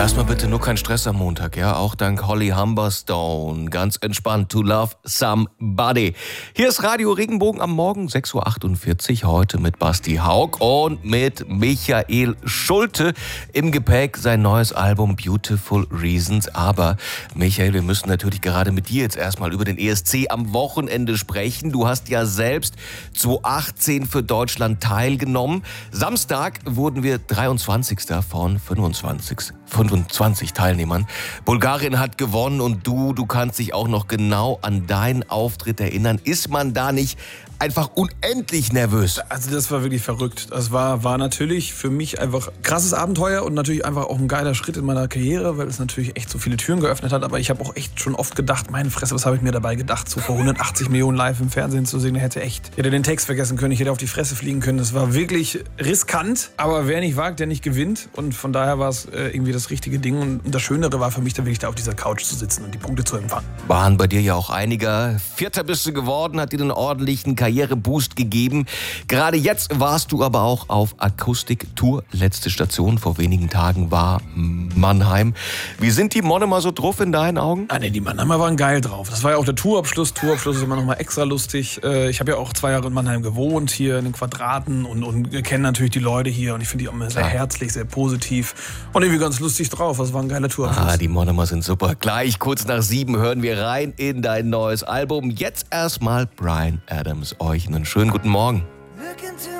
Erstmal bitte nur kein Stress am Montag, ja? Auch dank Holly Humberstone. Ganz entspannt. To Love Somebody. Hier ist Radio Regenbogen am Morgen, 6.48 Uhr. Heute mit Basti Haug und mit Michael Schulte. Im Gepäck sein neues Album Beautiful Reasons. Aber Michael, wir müssen natürlich gerade mit dir jetzt erstmal über den ESC am Wochenende sprechen. Du hast ja selbst 2018 für Deutschland teilgenommen. Samstag wurden wir 23. von 25 Teilnehmern. Bulgarien hat gewonnen und du kannst dich auch noch genau an deinen Auftritt erinnern. Ist man da nicht einfach unendlich nervös? Also das war wirklich verrückt. Das war natürlich für mich einfach ein krasses Abenteuer und natürlich einfach auch ein geiler Schritt in meiner Karriere, weil es natürlich echt so viele Türen geöffnet hat. Aber ich habe auch echt schon oft gedacht, meine Fresse, was habe ich mir dabei gedacht, so vor 180 Millionen live im Fernsehen zu sehen. Ich hätte den Text vergessen können, ich hätte auf die Fresse fliegen können. Das war wirklich riskant, aber wer nicht wagt, der nicht gewinnt. Und von daher war es irgendwie das richtige Ding. Und das Schönere war für mich dann wirklich da auf dieser Couch zu sitzen und die Punkte zu empfangen. Waren bei dir ja auch einige. Vierter bist du geworden, hat dir einen ordentlichen Karriereboost gegeben. Gerade jetzt warst du aber auch auf Akustik-Tour. Letzte Station vor wenigen Tagen war Mannheim. Wie sind die Monomer so drauf in deinen Augen? Die Mannheimer waren geil drauf. Das war ja auch der Tourabschluss. Tourabschluss ist immer noch mal extra lustig. Ich habe ja auch 2 Jahre in Mannheim gewohnt, hier in den Quadraten und kenne natürlich die Leute hier. Und ich finde die auch immer sehr herzlich, sehr positiv und irgendwie ganz lustig drauf. Das war ein geiler Tourabschluss. Die Monomer sind super. Gleich kurz nach 7 hören wir rein in dein neues Album. Jetzt erstmal Bryan Adams. Euch einen schönen guten Morgen. Look into